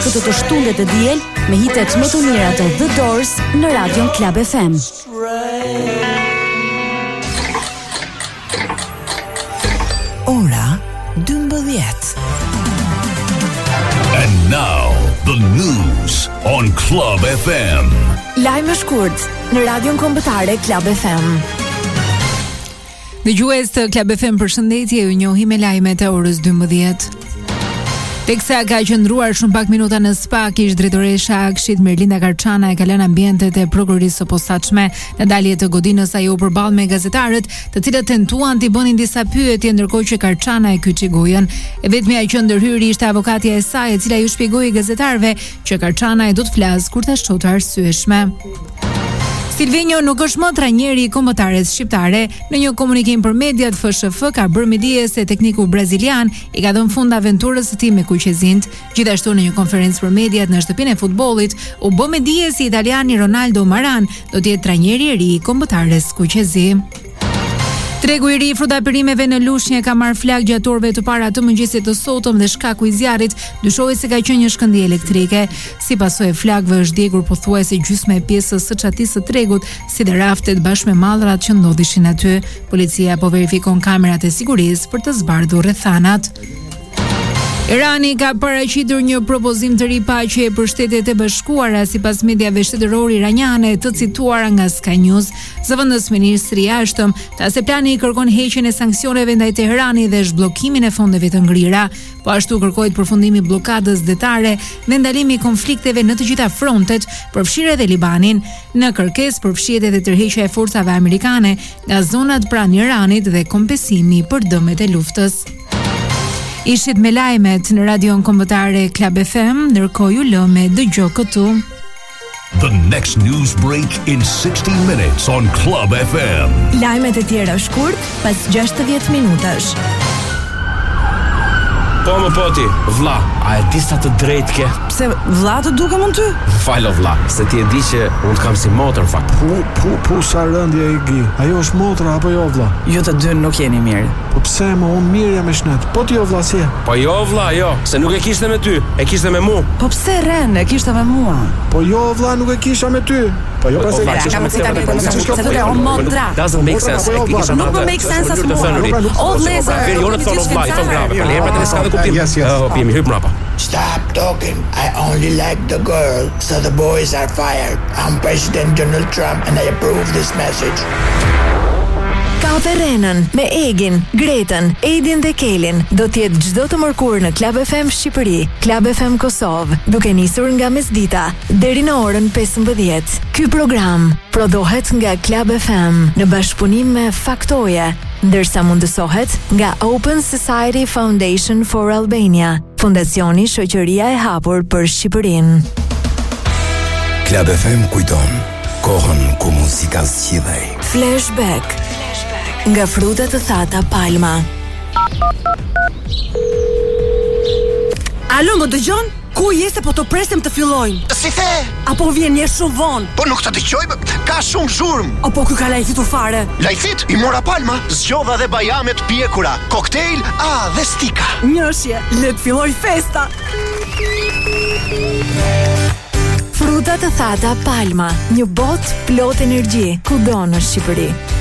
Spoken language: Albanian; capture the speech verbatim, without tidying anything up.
këtë të shtundet të diel me hitet më të mira të The Doors në Radion Club F M. Ora dymbëdhjetë. And now the news on Club F M. Lajme shkurt në Radion Kombëtare Club F M. Dëgjues të Club F M, përshëndetje, ju njohi me lajmet e orës dymbëdhjetë. Teksa ka qëndruar shumë pak minuta në spa, ish drejtoresha e Akshit Merlinda Karçana e ka lënë ambientet e prokurorisë së posaçme në dalje të godinës ajo u përball me gazetarët, të cilët tentuan t'i bënin disa pyetje ndërkohë që Karçana e kyçi gojën. E vetmja që ndërhyri ishte avokatja e saj, e cila ju shpjegoi gazetarëve që Karçana e do të flasë kur ta shohte arsyeshme. Silvinjo nuk është më trajneri i kombëtares shqiptare. Në një komunikim për mediat, F S F ka bërë me dije se tekniku brazilian i ka dhënë fund aventurës së tij me Kuqezint. Gjithashtu në një konferencë për mediat në shtëpinë e futbollit, u bë me dije se italiani Ronaldo Maran do të jetë trajneri i ri i kombëtares Kuqezi. Tregu i ri i frutaperimeve në Lushnjë ka marrë flak gjatë orëve të para të mëngjesit të sotëm dhe shkaku i zjarrit dyshohet se ka qenë një shkëndijë elektrike. Si pasojë e flakëve është djegur pothuajse gjysma e pjesës së çatisë së tregut, si dhe raftet bashkë me mallrat që ndodhishin aty. Policia po verifikon kamerat e sigurisë për të zbardhur rrethanat. Irani ka paraqitur një propozim të ri paqeje për Shtetet e Bashkuara, sipas mediave shtetërore iraniane të cituara nga Sky News. Zëvendës ministri i jashtëm tha se plani i kërkon heqjen e sanksioneve ndaj Teheranit dhe zhbllokimin e fondeve të ngrira. Po ashtu kërkohet përfundimi i bllokadës detare dhe ndalimi i konflikteve në të gjitha frontet, përfshirë edhe Libanin, në kërkesë për fshihjet dhe tërheqja e forcave amerikane nga zonat pranë Iranit dhe kompensimi për dëmet e luftës. Ishit me lajmet në Radion Kombëtare Club F M, ndërkohë ju lë me dëgjo këtu. The next news break in sixty minutes on Club F M. Lajmet e tjera shkurt pas gjashtëdhjetë minutash. Po më poti, vlla, a e di sa të drejtë ke? Pse vlla të dukem unë ty? Falo vlla, se ti e di që unë të kam si motor fakt. Pu, pu, pu, sa rëndje i gi. Ajo është motra apo jo vlla? Ju të dy nuk jeni mirë. Po pse më unë mirë jam me shnet? Po ti jo vlla si? Po jo vlla, jo, se nuk e kishte me ty, e kishte me mu. Po pse ren, e kishte me mua? Po jo vlla, nuk e kisha me ty. Po jo pse vlla, ka mos i tani po se do të on motra. Doesn't make sense. Nuk më make sense as mua. O vlezër, Veri orë thonë vlla, i thon grave. Për leprat e s'ka të kuptim. Yes, yes. Oh, pimi hyp mrapa. Stop talking. I only like the girl, so the boys are fired. I'm President Donald Trump and I approve this message. Kafe Renën me Egin, Gretën, Edin dhe Kelin do t'jetë çdo të mërkurë në Club F M Shqipëri, Club F M Kosovë, duke nisur nga mesdita deri në orën pesëmbëdhjetë. Ky program prodhohet nga Club F M në bashkëpunim me Faktoje, ndërsa mundësohet nga Open Society Foundation for Albania, fondacioni Shoqëria e Hapur për Shqipërinë. Club F M kujton kohën ku muzika zgjidhej. Flashback nga fruta të thata Palma. Alo, më dëgjon? Ku je se po të presim të fillojnë? Si the? Apo vjen një shumë vonë? Po nuk të dëgjoj, ka shumë zhurmë. Apo ky ka lajfitur fare? Lajfit, i mora palma, zgjodha dhe bajamet pjekura, koktejl, a dhe stika. Njëshje, le të filloj festa. Fruta të thata Palma, një botë plot energji kudo në Shqipëri.